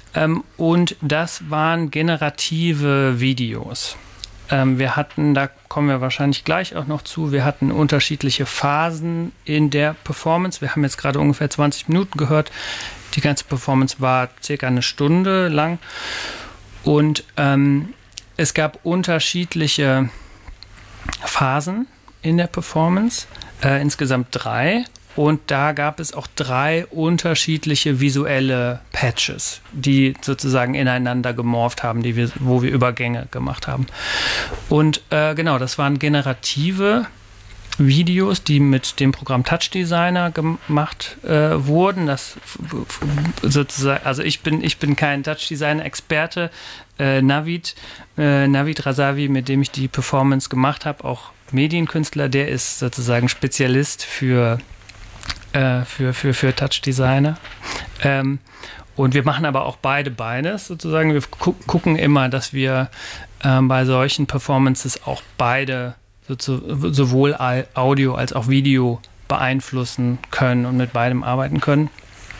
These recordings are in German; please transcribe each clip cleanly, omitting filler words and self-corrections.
Und das waren generative Videos. Wir hatten, da kommen wir wahrscheinlich gleich auch noch zu, wir hatten unterschiedliche Phasen in der Performance. Wir haben jetzt gerade ungefähr 20 Minuten gehört. Die ganze Performance war circa eine Stunde lang. Und es gab unterschiedliche Phasen in der Performance, insgesamt 3. Und da gab es auch 3 unterschiedliche visuelle Patches, die sozusagen ineinander gemorpht haben, wo wir Übergänge gemacht haben. Und genau, das waren generative Videos, die mit dem Programm Touch Designer gemacht wurden. Das sozusagen, also ich bin kein Touch Designer Experte. Navid Razavi, mit dem ich die Performance gemacht habe, auch Medienkünstler, der ist sozusagen Spezialist für Touch Designer. Und wir machen aber auch beides sozusagen. Wir gucken immer, dass wir bei solchen Performances auch beide sowohl Audio als auch Video beeinflussen können und mit beidem arbeiten können.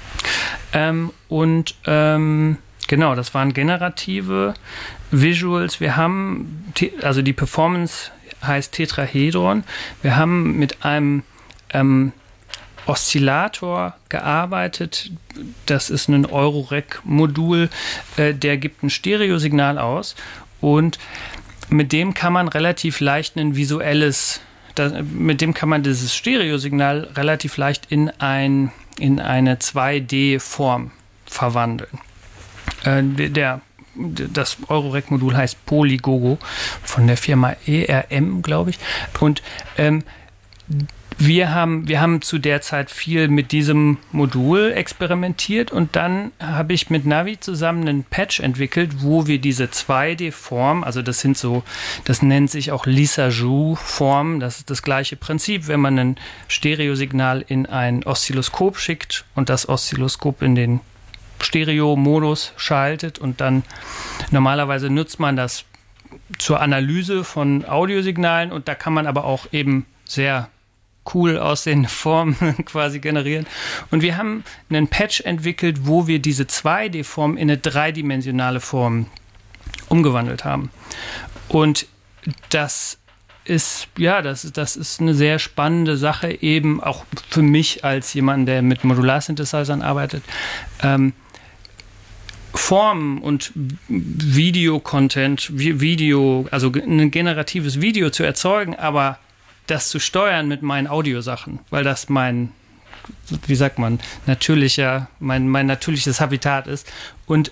Genau, das waren generative Visuals. Wir haben, also die Performance heißt Tetrahedron. Wir haben mit einem Oszillator gearbeitet. Das ist ein Eurorec-Modul, der gibt ein Stereosignal aus und mit dem kann man relativ leicht dieses Stereosignal relativ leicht in eine 2D-Form verwandeln. Das Eurorec-Modul heißt Polygogo von der Firma ERM, glaube ich. Und wir haben zu der Zeit viel mit diesem Modul experimentiert und dann habe ich mit Navi zusammen einen Patch entwickelt, wo wir diese 2D-Form, also das nennt sich auch Lissajous-Form, das ist das gleiche Prinzip, wenn man ein Stereosignal in ein Oszilloskop schickt und das Oszilloskop in den Stereo-Modus schaltet und dann normalerweise nutzt man das zur Analyse von Audiosignalen und da kann man aber auch eben sehr cool aussehende Formen quasi generieren. Und wir haben einen Patch entwickelt, wo wir diese 2D-Form in eine dreidimensionale Form umgewandelt haben. Und das ist eine sehr spannende Sache, eben auch für mich als jemand, der mit Modular-Synthesizern arbeitet, Formen und Video-Content, also ein generatives Video zu erzeugen, aber das zu steuern mit meinen Audiosachen, weil das mein natürliches Habitat ist. Und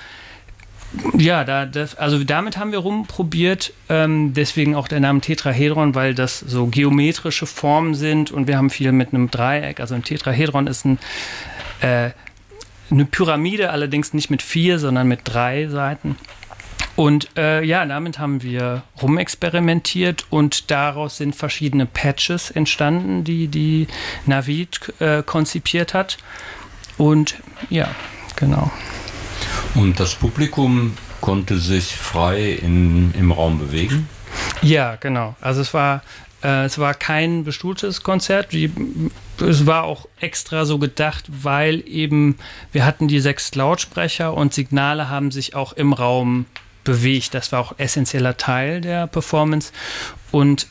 damit haben wir rumprobiert, deswegen auch der Name Tetrahedron, weil das so geometrische Formen sind und wir haben viel mit einem Dreieck, also ein Tetrahedron ist eine Pyramide, allerdings nicht mit 4, sondern mit 3 Seiten. Und damit haben wir rumexperimentiert und daraus sind verschiedene Patches entstanden, die Navid konzipiert hat. Und ja, genau. Und das Publikum konnte sich frei im Raum bewegen? Ja, genau. Also es war kein bestuhltes Konzert. Es war auch extra so gedacht, weil eben wir hatten die 6 Lautsprecher und Signale haben sich auch im Raum bewegt. Das war auch essentieller Teil der Performance. Und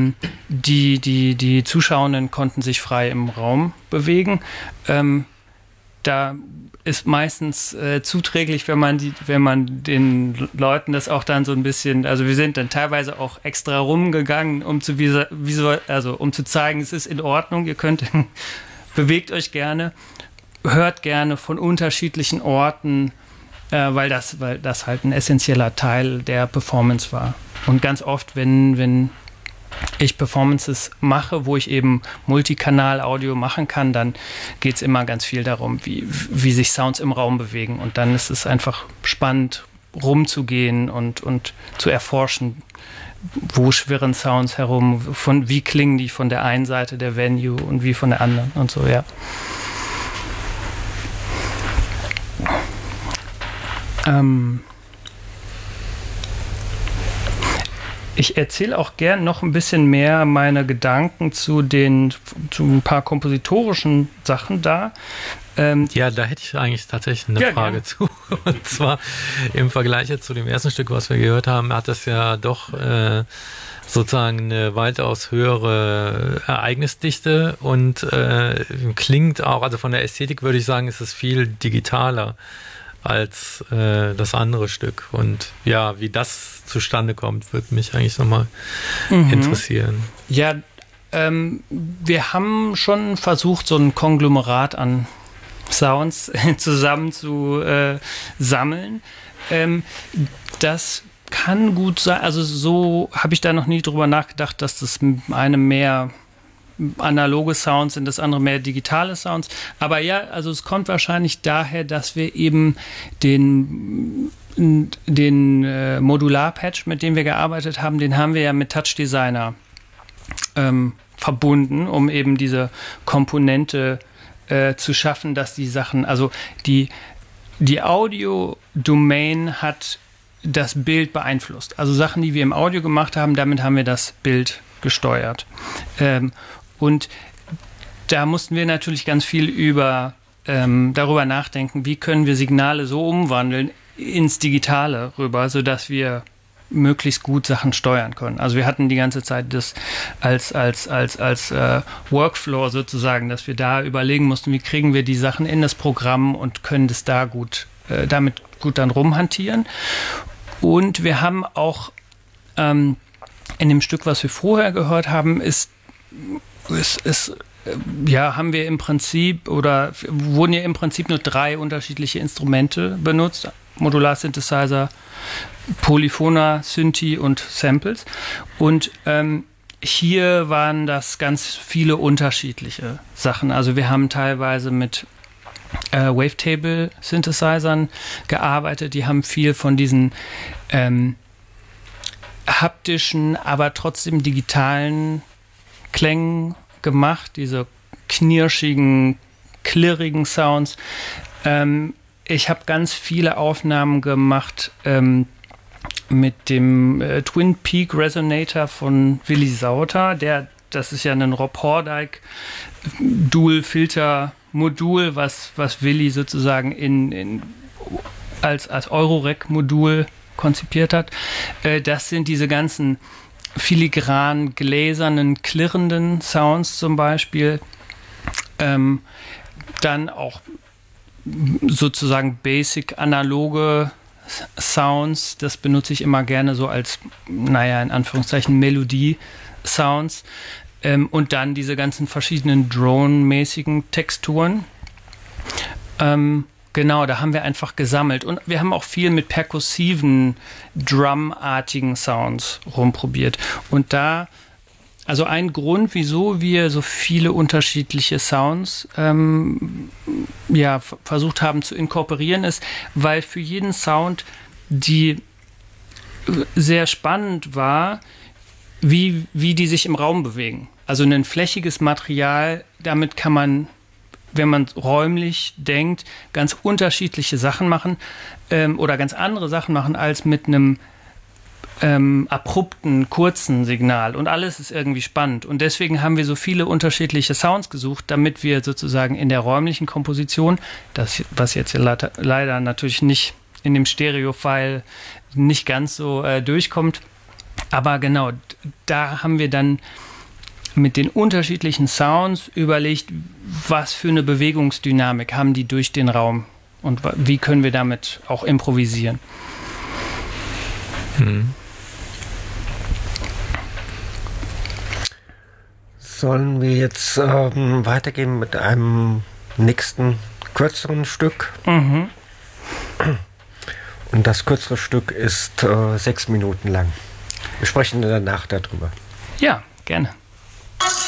die Zuschauenden konnten sich frei im Raum bewegen. Da ist meistens zuträglich, wenn man den Leuten das auch dann so ein bisschen, also wir sind dann teilweise auch extra rumgegangen, um zu zeigen, es ist in Ordnung, ihr könnt, bewegt euch gerne, hört gerne von unterschiedlichen Orten, weil das halt ein essentieller Teil der Performance war. Und ganz oft, wenn ich Performances mache, wo ich eben Multikanal-Audio machen kann, dann geht es immer ganz viel darum, wie sich Sounds im Raum bewegen. Und dann ist es einfach spannend, rumzugehen und zu erforschen, wo schwirren Sounds herum, wie klingen die von der einen Seite der Venue und wie von der anderen und so, ja. Ich erzähle auch gern noch ein bisschen mehr meine Gedanken zu ein paar kompositorischen Sachen da. Ja, da hätte ich eigentlich tatsächlich eine Frage zu. Und zwar im Vergleich jetzt zu dem ersten Stück, was wir gehört haben, hat das ja doch sozusagen eine weitaus höhere Ereignisdichte und klingt auch, also von der Ästhetik würde ich sagen, ist es viel digitaler als das andere Stück. Und ja, wie das zustande kommt, würde mich eigentlich nochmal interessieren. Ja, wir haben schon versucht, so ein Konglomerat an Sounds zusammen zu sammeln. Das kann gut sein, also so habe ich da noch nie drüber nachgedacht, dass das eine mehr analoge Sounds sind, das andere mehr digitale Sounds. Aber ja, also es kommt wahrscheinlich daher, dass wir eben den Modular-Patch, mit dem wir gearbeitet haben, den haben wir ja mit Touch Designer verbunden, um eben diese Komponente zu schaffen, dass die Sachen, also die Audio-Domain hat das Bild beeinflusst. Also Sachen, die wir im Audio gemacht haben, damit haben wir das Bild gesteuert. Und da mussten wir natürlich ganz viel darüber nachdenken, wie können wir Signale so umwandeln ins Digitale rüber, sodass wir möglichst gut Sachen steuern können. Also wir hatten die ganze Zeit das als Workflow sozusagen, dass wir da überlegen mussten, wie kriegen wir die Sachen in das Programm und können das da damit gut dann rumhantieren. Und wir haben auch in dem Stück, was wir vorher gehört haben, haben wir im Prinzip wurden ja im Prinzip nur 3 unterschiedliche Instrumente benutzt. Modular-Synthesizer, Polyphoner, Synthi und Samples. Und hier waren das ganz viele unterschiedliche Sachen. Also wir haben teilweise mit Wavetable-Synthesizern gearbeitet. Die haben viel von diesen haptischen, aber trotzdem digitalen Klängen gemacht, diese knirschigen, klirrigen Sounds. Ich habe ganz viele Aufnahmen gemacht mit dem Twin Peak Resonator von Willi Sauter. Das ist ja ein Rob Hordijk Dual-Filter-Modul, was Willi sozusagen als Eurorec-Modul konzipiert hat. Das sind diese ganzen filigran gläsernen, klirrenden Sounds zum Beispiel. Dann auch sozusagen basic analoge Sounds. Das benutze ich immer gerne so als, in Anführungszeichen Melodie-Sounds. Und dann diese ganzen verschiedenen Drone-mäßigen Texturen. Genau, da haben wir einfach gesammelt. Und wir haben auch viel mit perkussiven, drum-artigen Sounds rumprobiert. Und also ein Grund, wieso wir so viele unterschiedliche Sounds versucht haben zu inkorporieren, ist, weil für jeden Sound die sehr spannend war, wie die sich im Raum bewegen. Also ein flächiges Material, damit kann man, wenn man räumlich denkt, ganz unterschiedliche Sachen machen oder ganz andere Sachen machen als mit einem abrupten, kurzen Signal. Und alles ist irgendwie spannend. Und deswegen haben wir so viele unterschiedliche Sounds gesucht, damit wir sozusagen in der räumlichen Komposition, was jetzt leider natürlich nicht in dem Stereo-File nicht ganz so durchkommt, aber genau, da haben wir dann mit den unterschiedlichen Sounds überlegt, was für eine Bewegungsdynamik haben die durch den Raum und wie können wir damit auch improvisieren. Sollen wir jetzt weitergehen mit einem nächsten kürzeren Stück? Und das kürzere Stück ist 6 Minuten lang. Wir sprechen danach darüber. Ja, gerne.